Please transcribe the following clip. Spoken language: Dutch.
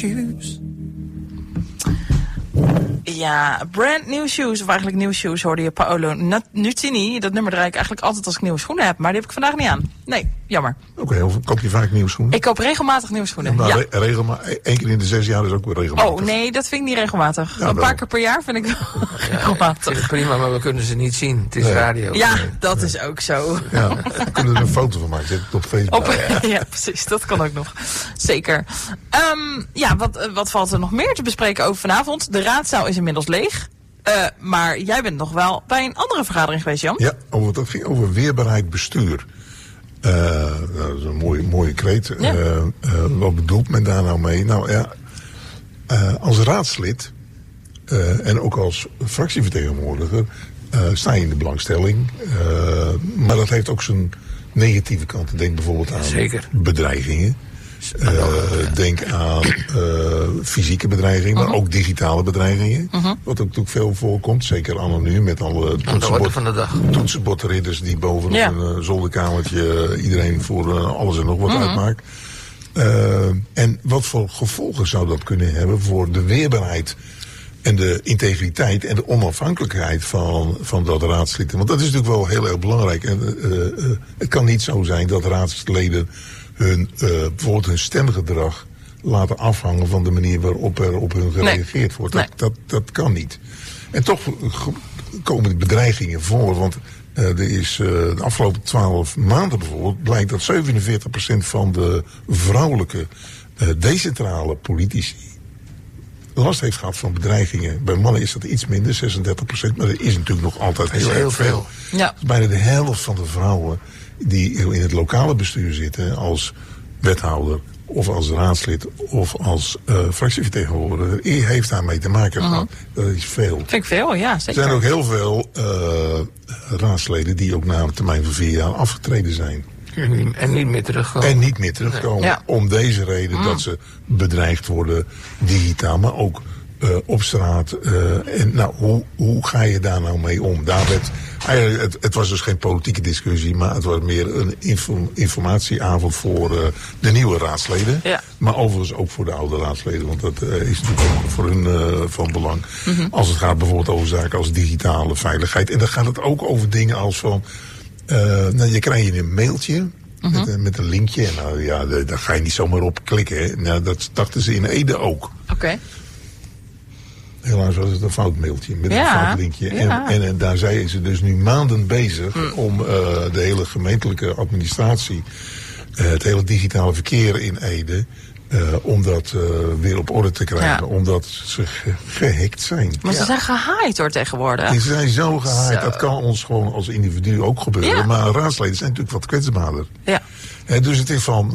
shoes. Ja, Brand New Shoes, of eigenlijk Nieuwe Shoes, hoorde je Paolo Nutini. Dat nummer draai ik eigenlijk altijd als ik nieuwe schoenen heb, maar die heb ik vandaag niet aan. Nee, jammer. Oké, koop je vaak nieuwe schoenen? Ik koop regelmatig nieuwe schoenen, maar ja. Regelmatig, 1 keer in de 6 jaar is ook weer regelmatig. Oh, nee, dat vind ik niet regelmatig. Ja, een wel. paar keer per jaar vind ik wel regelmatig. Ik vind het prima, maar we kunnen ze niet zien. Het is radio. Ja, dat is ook zo. Ja, we kunnen er een foto van maken, zet het op Facebook. Ja, precies, dat kan ook nog. Zeker. Ja, wat valt er nog meer te bespreken over vanavond? De raadzaal is inmiddels leeg. Maar jij bent nog wel bij een andere vergadering geweest, Jan? Ja, dat ging over weerbaarheid bestuur. Dat is een mooie kreet. Ja. Wat bedoelt men daar nou mee? Nou ja, als raadslid en ook als fractievertegenwoordiger sta je in de belangstelling. Maar dat heeft ook zijn negatieve kanten. Denk bijvoorbeeld aan bedreigingen. Denk aan fysieke bedreigingen, maar ook digitale bedreigingen. Wat ook natuurlijk veel voorkomt, zeker anoniem met alle toetsenbordridders die boven op een zolderkamertje iedereen voor alles en nog wat uitmaakt. En wat voor gevolgen zou dat kunnen hebben voor de weerbaarheid en de integriteit en de onafhankelijkheid van dat raadslid? Want dat is natuurlijk wel heel erg belangrijk. En, het kan niet zo zijn dat raadsleden bijvoorbeeld hun stemgedrag laten afhangen van de manier waarop er op hun gereageerd wordt. Dat kan niet. En toch komen de bedreigingen voor, want er is de afgelopen 12 maanden bijvoorbeeld blijkt dat 47% van de vrouwelijke decentrale politici last heeft gehad van bedreigingen. Bij mannen is dat iets minder, 36%, maar er is natuurlijk nog altijd heel erg veel. Ja. Bijna de helft van de vrouwen die in het lokale bestuur zitten als wethouder of als raadslid of als fractievertegenwoordiger heeft daarmee te maken gehad. Dat is veel. Vind ik veel, ja, zeker. Er zijn ook heel veel raadsleden die ook na een termijn van 4 jaar afgetreden zijn. En niet meer terugkomen. En niet meer terugkomen. Ja. Om deze reden dat ze bedreigd worden digitaal, maar ook op straat. En nou, hoe ga je daar nou mee om? Daar werd, het was dus geen politieke discussie, maar het was meer een informatieavond voor de nieuwe raadsleden. Ja. Maar overigens ook voor de oude raadsleden, want dat is natuurlijk ook voor hun van belang. Als het gaat bijvoorbeeld over zaken als digitale veiligheid. En dan gaat het ook over dingen als van, nou, je krijgt een mailtje met een linkje. En nou ja, daar ga je niet zomaar op klikken. Hè. Nou, dat dachten ze in Ede ook. Oké. Helaas was het een fout mailtje met een fout linkje. Ja. En daar zijn ze dus nu maanden bezig om de hele gemeentelijke administratie, het hele digitale verkeer in Ede, om dat weer op orde te krijgen. Ja. Omdat ze gehackt zijn. Maar ze zijn gehaaid hoor tegenwoordig. Ze zijn zo gehaaid. Zo. Dat kan ons gewoon als individu ook gebeuren. Ja. Maar raadsleden zijn natuurlijk wat kwetsbaarder. Ja. Dus het is van